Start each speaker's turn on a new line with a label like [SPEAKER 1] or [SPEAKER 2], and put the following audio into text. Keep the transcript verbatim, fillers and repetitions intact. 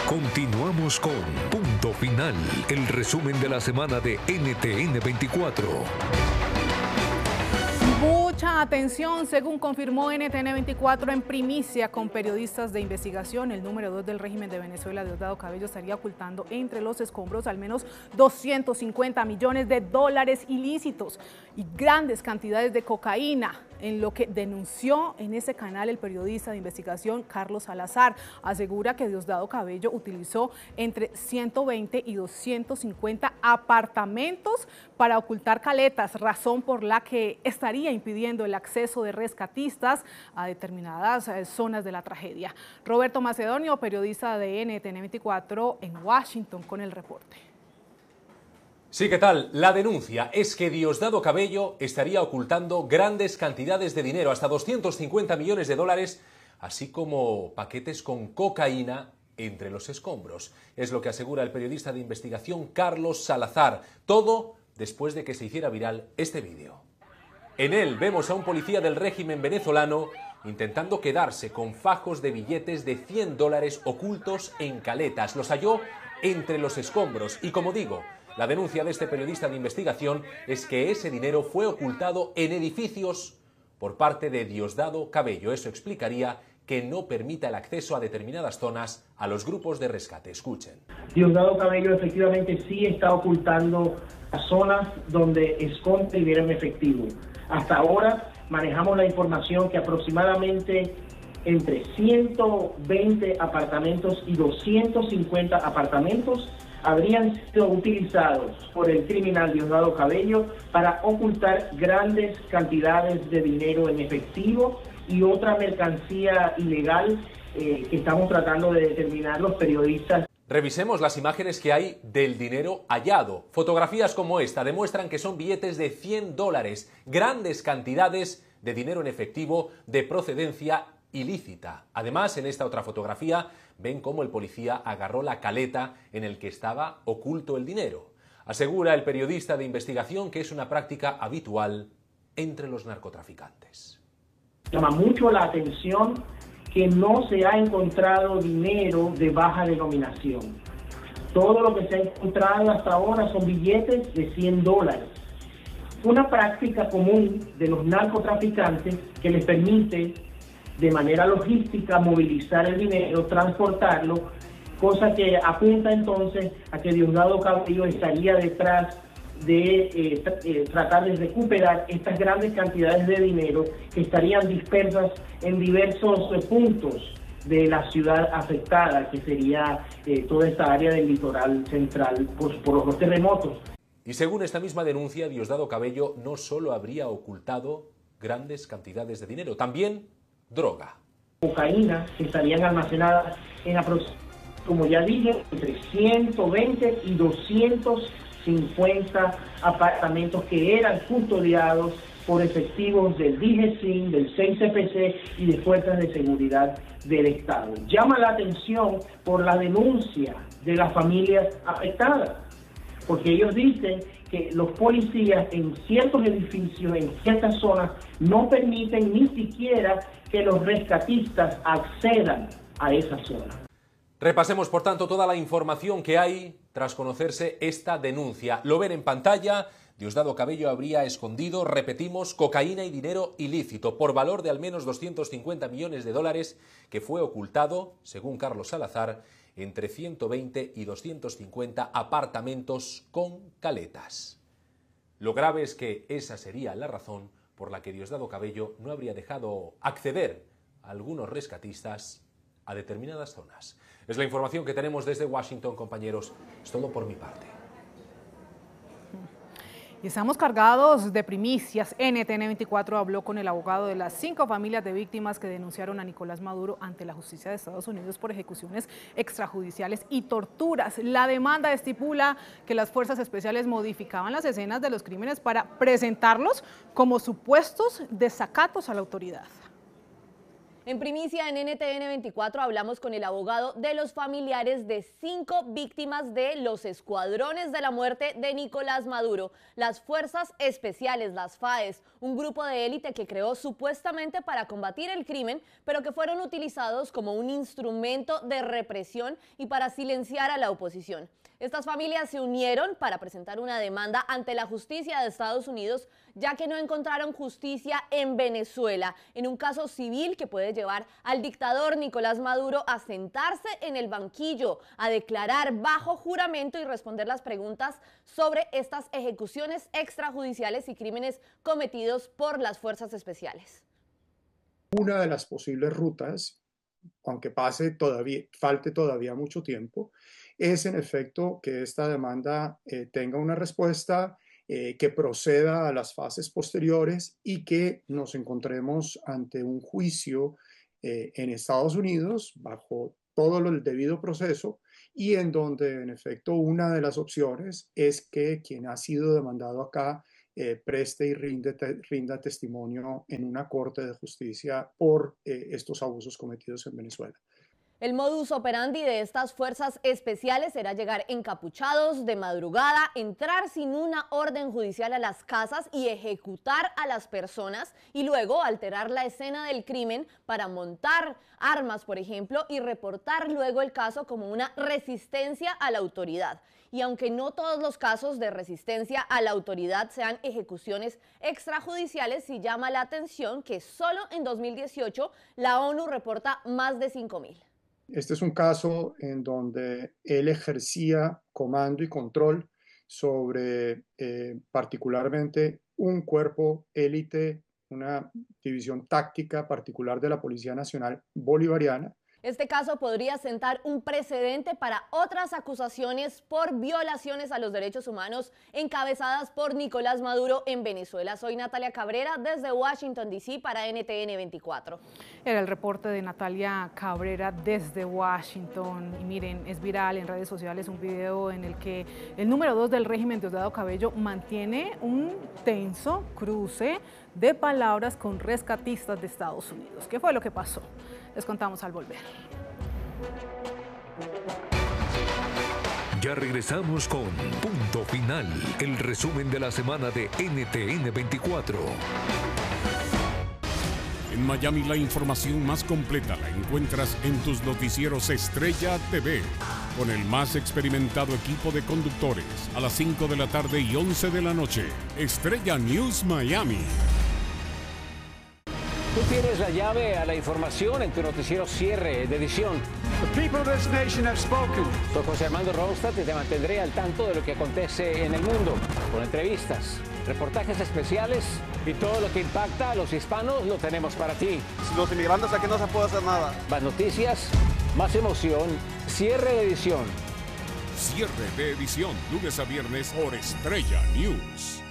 [SPEAKER 1] Continuamos con Punto Final, el resumen de la semana de N T N veinticuatro.
[SPEAKER 2] Mucha atención, según confirmó N T N veinticuatro en primicia con periodistas de investigación, el número dos del régimen de Venezuela, Diosdado Cabello, estaría ocultando entre los escombros al menos doscientos cincuenta millones de dólares ilícitos y grandes cantidades de cocaína, en lo que denunció en ese canal el periodista de investigación Carlos Salazar. Asegura que Diosdado Cabello utilizó entre ciento veinte y doscientos cincuenta apartamentos para ocultar caletas, razón por la que estaría impidiendo el acceso de rescatistas a determinadas zonas de la tragedia. Roberto Macedonio, periodista de N T N veinticuatro en Washington, con el reporte.
[SPEAKER 3] Sí, ¿qué tal? La denuncia es que Diosdado Cabello estaría ocultando grandes cantidades de dinero, hasta doscientos cincuenta millones de dólares, así como paquetes con cocaína entre los escombros. Es lo que asegura el periodista de investigación Carlos Salazar. Todo después de que se hiciera viral este vídeo. En él vemos a un policía del régimen venezolano intentando quedarse con fajos de billetes de cien dólares ocultos en caletas. Los halló entre los escombros y, como digo, la denuncia de este periodista de investigación es que ese dinero fue ocultado en edificios por parte de Diosdado Cabello. Eso explicaría que no permita el acceso a determinadas zonas a los grupos de rescate. Escuchen.
[SPEAKER 4] Diosdado Cabello efectivamente sí está ocultando las zonas donde esconde dinero en efectivo. Hasta ahora manejamos la información que aproximadamente entre ciento veinte apartamentos y doscientos cincuenta apartamentos habrían sido utilizados por el criminal Diosdado Cabello para ocultar grandes cantidades de dinero en efectivo y otra mercancía ilegal eh, que estamos tratando de determinar los periodistas.
[SPEAKER 3] Revisemos las imágenes que hay del dinero hallado. Fotografías como esta demuestran que son billetes de cien dólares, grandes cantidades de dinero en efectivo de procedencia ilícita. Además, en esta otra fotografía ven cómo el policía agarró la caleta en el que estaba oculto el dinero. Asegura el periodista de investigación que es una práctica habitual entre los narcotraficantes.
[SPEAKER 4] Llama mucho la atención que no se ha encontrado dinero de baja denominación. Todo lo que se ha encontrado hasta ahora son billetes de cien dólares. Una práctica común de los narcotraficantes que les permite de manera logística movilizar el dinero, transportarlo, cosa que apunta entonces a que Diosdado Cabello estaría detrás de eh, eh, tratar de recuperar estas grandes cantidades de dinero que estarían dispersas en diversos eh, puntos de la ciudad afectada, que sería eh, toda esta área del litoral central por, por los terremotos.
[SPEAKER 3] Y según esta misma denuncia, Diosdado Cabello no solo habría ocultado grandes cantidades de dinero, también droga.
[SPEAKER 4] Cocaína que estarían almacenadas en aproximadamente, como ya dije, entre ciento veinte y doscientos cincuenta apartamentos que eran custodiados por efectivos del D G C I N, del seis C P C y de fuerzas de seguridad del Estado. Llama la atención por la denuncia de las familias afectadas, porque ellos dicen que los policías en ciertos edificios, en ciertas zonas, no permiten ni siquiera que los rescatistas accedan a esa zona.
[SPEAKER 3] Repasemos, por tanto, toda la información que hay tras conocerse esta denuncia. Lo ven en pantalla. Diosdado Cabello habría escondido, repetimos, cocaína y dinero ilícito por valor de al menos doscientos cincuenta millones de dólares que fue ocultado, según Carlos Salazar, entre ciento veinte y doscientos cincuenta apartamentos con caletas. Lo grave es que esa sería la razón por la que Diosdado Cabello no habría dejado acceder a algunos rescatistas a determinadas zonas. Es la información que tenemos desde Washington, compañeros. Es todo por mi parte.
[SPEAKER 2] Y estamos cargados de primicias. N T N veinticuatro habló con el abogado de las cinco familias de víctimas que denunciaron a Nicolás Maduro ante la justicia de Estados Unidos por ejecuciones extrajudiciales y torturas. La demanda estipula que las fuerzas especiales modificaban las escenas de los crímenes para presentarlos como supuestos desacatos a la autoridad.
[SPEAKER 5] En primicia en N T N veinticuatro hablamos con el abogado de los familiares de cinco víctimas de los escuadrones de la muerte de Nicolás Maduro, las Fuerzas Especiales, las FAES, un grupo de élite que creó supuestamente para combatir el crimen, pero que fueron utilizados como un instrumento de represión y para silenciar a la oposición. Estas familias se unieron para presentar una demanda ante la justicia de Estados Unidos, ya que no encontraron justicia en Venezuela, en un caso civil que puede llevar al dictador Nicolás Maduro a sentarse en el banquillo, a declarar bajo juramento y responder las preguntas sobre estas ejecuciones extrajudiciales y crímenes cometidos por las fuerzas especiales.
[SPEAKER 6] Una de las posibles rutas, aunque pase todavía, falte todavía mucho tiempo, es en efecto que esta demanda eh, tenga una respuesta, eh, que proceda a las fases posteriores y que nos encontremos ante un juicio eh, en Estados Unidos bajo todo el debido proceso y en donde en efecto una de las opciones es que quien ha sido demandado acá eh, preste y rinde te, rinda testimonio en una corte de justicia por eh, estos abusos cometidos en Venezuela.
[SPEAKER 5] El modus operandi de estas fuerzas especiales era llegar encapuchados de madrugada, entrar sin una orden judicial a las casas y ejecutar a las personas y luego alterar la escena del crimen para montar armas, por ejemplo, y reportar luego el caso como una resistencia a la autoridad. Y aunque no todos los casos de resistencia a la autoridad sean ejecuciones extrajudiciales, sí llama la atención que solo en dos mil dieciocho la ONU reporta más de cinco mil.
[SPEAKER 6] Este es un caso en donde él ejercía comando y control sobre eh, particularmente un cuerpo élite, una división táctica particular de la Policía Nacional Bolivariana.
[SPEAKER 5] Este caso podría sentar un precedente para otras acusaciones por violaciones a los derechos humanos encabezadas por Nicolás Maduro en Venezuela. Soy Natalia Cabrera desde Washington, D C para N T N veinticuatro.
[SPEAKER 2] Era el reporte de Natalia Cabrera desde Washington. Y miren, es viral en redes sociales un video en el que el número dos del régimen, Diosdado Cabello, mantiene un tenso cruce de palabras con rescatistas de Estados Unidos. ¿Qué fue lo que pasó? Les contamos al volver.
[SPEAKER 1] Ya regresamos con Punto Final, el resumen de la semana de N T N veinticuatro.
[SPEAKER 7] En Miami la información más completa la encuentras en tus noticieros Estrella T V, con el más experimentado equipo de conductores, a las cinco de la tarde y once de la noche. Estrella News Miami.
[SPEAKER 8] Tú tienes la llave a la información en tu noticiero cierre de edición.
[SPEAKER 9] The people of this nation have spoken.
[SPEAKER 8] Soy José Armando Ronstadt y te mantendré al tanto de lo que acontece en el mundo, con entrevistas, reportajes especiales y todo lo que impacta a los hispanos lo tenemos para ti.
[SPEAKER 9] Los inmigrantes aquí no se puede hacer nada.
[SPEAKER 8] Más noticias, más emoción, cierre de edición.
[SPEAKER 7] Cierre de edición, lunes a viernes por Estrella News.